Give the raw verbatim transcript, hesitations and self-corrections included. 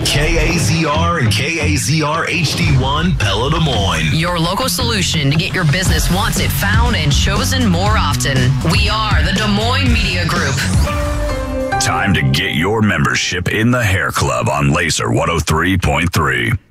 K A Z R and K A Z R H D one, Pella, Des Moines. Your local solution to get your business once it found and chosen more often. We are the Des Moines Media Group. Time to get your membership in the Hair Club on Laser one oh three point three.